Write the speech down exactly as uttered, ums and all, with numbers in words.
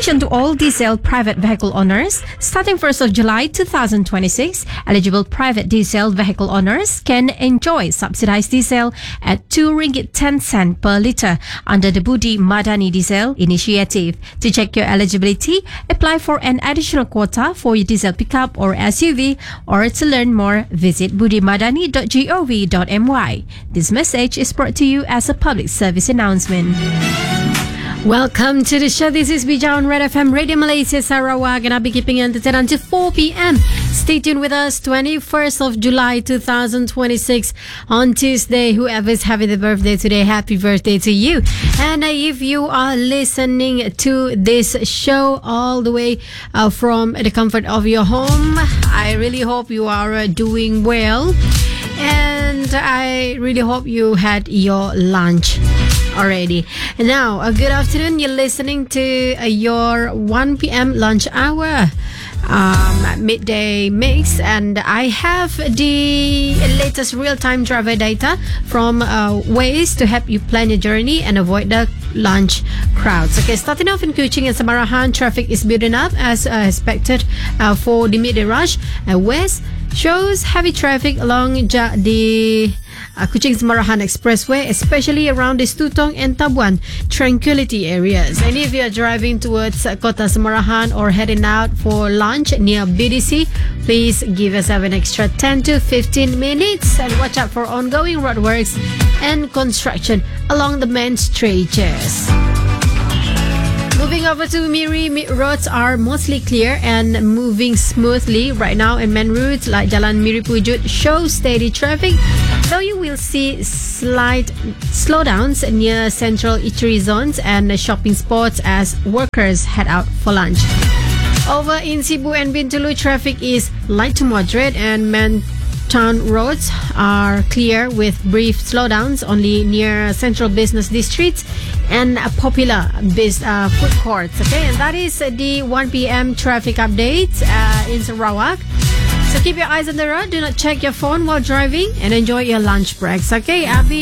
Attention to all diesel private vehicle owners. Starting first of July two thousand twenty-six, eligible private diesel vehicle owners can enjoy subsidized diesel at two ringgit ten cent per litre under the Budi Madani Diesel Initiative. To check your eligibility, apply for an additional quota for your diesel pickup or S U V, or to learn more, visit budi madani dot gov dot my. This message is brought to you as a public service announcement. Welcome to the show. This is Bija on Red F M Radio Malaysia Sarawak, and I'll be keeping you entertained until four p.m. Stay tuned with us. twenty-first of July two thousand twenty-six on Tuesday. Whoever is having the birthday today, happy birthday to you. And uh, if you are listening to this show all the way uh, from the comfort of your home, I really hope you are uh, doing well, and I really hope you had your lunch already. And now, a good afternoon. You're listening to uh, your one p.m. lunch hour um, midday mix, and I have the latest real-time driver data from uh, Waze to help you plan your journey and avoid the lunch crowds. Okay, starting off in Kuching and Samarahan, traffic is building up as uh, expected uh, for the midday rush. Uh, West shows heavy traffic along ja- the Uh, Kuching Samarahan Expressway, especially around the Stutong and Tabuan Tranquility areas. And if you're driving towards uh, Kota Samarahan or heading out for lunch near B D C, please give yourself an extra ten to fifteen minutes and watch out for ongoing roadworks and construction along the main stretches. Moving over to Miri, roads are mostly clear and moving smoothly right now, and main routes like Jalan Miri Pujut show steady traffic, though you will see slight slowdowns near central eatery zones and shopping spots as workers head out for lunch. Over in Sibu and Bintulu, traffic is light to moderate, and main town roads are clear with brief slowdowns only near central business districts and popular biz, uh, food courts. Okay, and that is the one p.m. traffic update uh, in Sarawak. So keep your eyes on the road. Do not check your phone while driving and enjoy your lunch breaks. Okay, Abby.